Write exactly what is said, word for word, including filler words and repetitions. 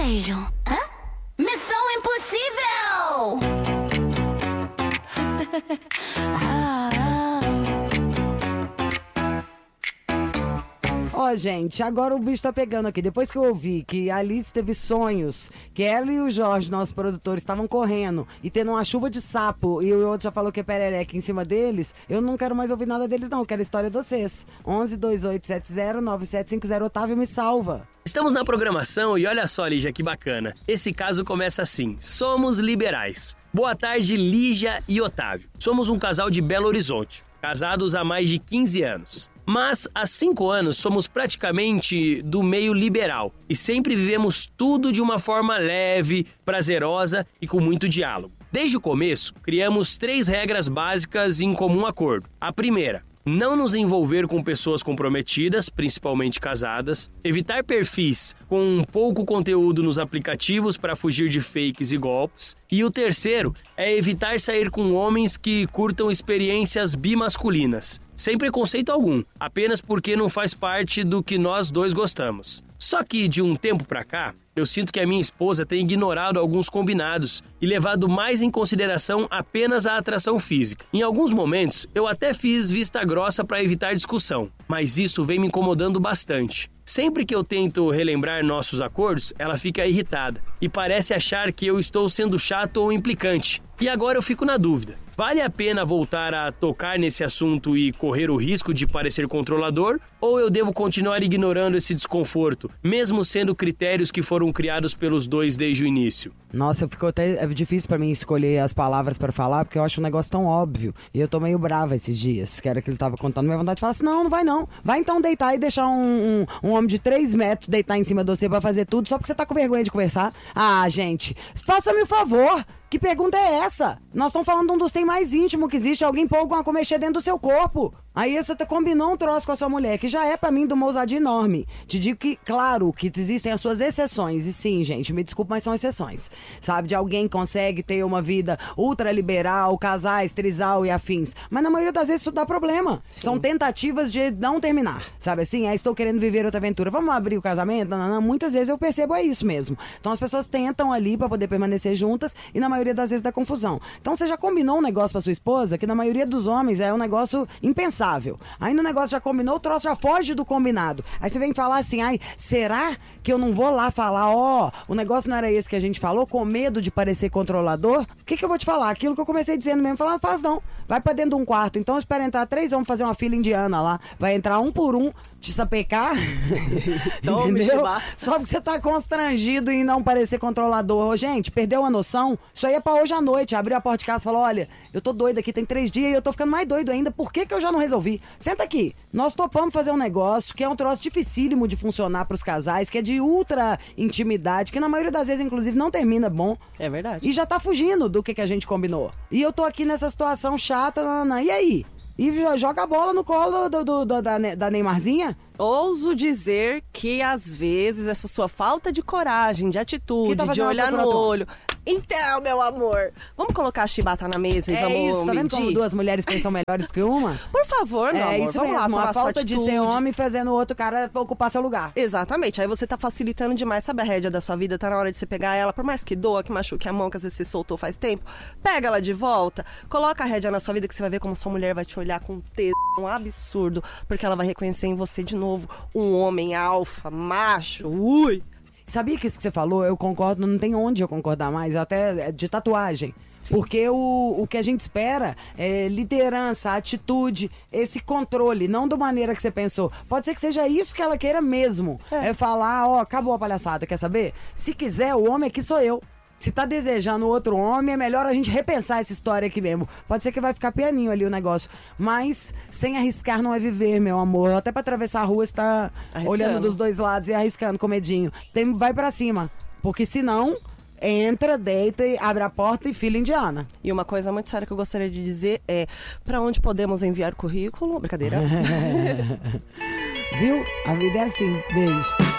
Beijo. Hã? Missão impossível! ah, ah. Ó, gente, agora o bicho tá pegando aqui. Depois que eu ouvi que a Alice teve sonhos, que ela e o Jorge, nossos produtores, estavam correndo e tendo uma chuva de sapo, e o outro já falou que é perereca em cima deles, eu não quero mais ouvir nada deles, não. Eu quero a história de vocês. onze, dois oito sete zero, nove sete cinco zero. Otávio, me salva. Estamos na programação e olha só, Lígia, que bacana. Esse caso começa assim: somos liberais. Boa tarde, Lígia e Otávio. Somos um casal de Belo Horizonte, casados há mais de quinze anos. Mas há cinco anos somos praticamente do meio liberal e sempre vivemos tudo de uma forma leve, prazerosa e com muito diálogo. Desde o começo, criamos três regras básicas em comum acordo. A primeira: não nos envolver com pessoas comprometidas, principalmente casadas, evitar perfis com pouco conteúdo nos aplicativos para fugir de fakes e golpes, e o terceiro é evitar sair com homens que curtam experiências bimasculinas, sem preconceito algum, apenas porque não faz parte do que nós dois gostamos. Só que de um tempo pra cá, eu sinto que a minha esposa tem ignorado alguns combinados e levado mais em consideração apenas a atração física. Em alguns momentos, eu até fiz vista grossa para evitar discussão, mas isso vem me incomodando bastante. Sempre que eu tento relembrar nossos acordos, ela fica irritada e parece achar que eu estou sendo chato ou implicante. E agora eu fico na dúvida: vale a pena voltar a tocar nesse assunto e correr o risco de parecer controlador? Ou eu devo continuar ignorando esse desconforto, mesmo sendo critérios que foram criados pelos dois desde o início? Nossa, ficou até é difícil pra mim escolher as palavras pra falar, porque eu acho um negócio tão óbvio. E eu tô meio brava esses dias, que era que ele tava contando. Minha vontade de falar assim: não, não vai não. Vai então deitar e deixar um, um, um homem de três metros deitar em cima de você pra fazer tudo, só porque você tá com vergonha de conversar. Ah, gente, faça-me o favor. Que pergunta é essa? Nós estamos falando de um dos tem mais íntimo que existe, alguém pôr alguma coisa mexer dentro do seu corpo. Aí você te combinou um troço com a sua mulher, que já é pra mim de uma ousadia enorme. Te digo que, claro, que existem as suas exceções, e sim, gente, me desculpa, mas são exceções. Sabe, de alguém que consegue ter uma vida ultraliberal, casais, trisal e afins. Mas na maioria das vezes isso dá problema. Sim. São tentativas de não terminar, sabe assim? Aí estou querendo viver outra aventura, vamos abrir o casamento? Não, não, não. Muitas vezes eu percebo é isso mesmo. Então as pessoas tentam ali pra poder permanecer juntas e na maioria das vezes dá confusão. Então você já combinou um negócio pra sua esposa que na maioria dos homens é um negócio impensável. Aí no negócio já combinou, o troço já foge do combinado. Aí você vem falar assim: ai, será que eu não vou lá falar, ó, oh, o negócio não era esse que a gente falou, com medo de parecer controlador? O que que eu vou te falar? Aquilo que eu comecei dizendo mesmo, falar, não faz não. Vai pra dentro de um quarto, então espera entrar três, vamos fazer uma fila indiana lá. Vai entrar um por um, te sapecar, entendeu? Só porque você tá constrangido em não parecer controlador. Ô, gente, perdeu a noção? Isso aí é pra hoje à noite. Abriu a porta de casa e falou: olha, eu tô doido aqui, tem três dias e eu tô ficando mais doido ainda. Por que que eu já não resolvi? Senta aqui. Nós topamos fazer um negócio que é um troço dificílimo de funcionar pros casais, que é de ultra intimidade, que na maioria das vezes, inclusive, não termina bom. É verdade. E já tá fugindo do que que a gente combinou. E eu tô aqui nessa situação chata, nanana. E aí? E joga a bola no colo do, do, do, da, da Neymarzinha? Ouso dizer que, às vezes, essa sua falta de coragem, de atitude, tá de olhar no olho... Então, meu amor, vamos colocar a chibata na mesa e é vamos isso, tá vendo medir? como duas mulheres pensam melhores que uma? Por favor, meu é amor, isso vamos mesmo, lá, a falta de ser homem fazendo o outro cara ocupar seu lugar. Exatamente, aí você tá facilitando demais, sabe a rédea da sua vida, tá na hora de você pegar ela, por mais que doa, que machuque a mão, que às vezes você soltou faz tempo, pega ela de volta, coloca a rédea na sua vida que você vai ver como sua mulher vai te olhar com um tesão um absurdo, porque ela vai reconhecer em você de novo um homem alfa, macho, ui. Sabia que isso que você falou, eu concordo, não tem onde eu concordar mais, até de tatuagem. Sim. Porque o, o que a gente espera é liderança, atitude, esse controle, não da maneira que você pensou. Pode ser que seja isso que ela queira mesmo. É, é falar, ó, acabou a palhaçada, quer saber? Se quiser, o homem aqui sou eu. Se tá desejando outro homem, é melhor a gente repensar essa história aqui mesmo. Pode ser que vai ficar pianinho ali o negócio. Mas sem arriscar não é viver, meu amor. Até pra atravessar a rua você tá arriscando, olhando dos dois lados e arriscando com medinho. Tem, vai pra cima. Porque senão, entra, deita, abre a porta e fila indiana. E uma coisa muito séria que eu gostaria de dizer é: pra onde podemos enviar currículo? Brincadeira. Viu? A vida é assim. Beijo.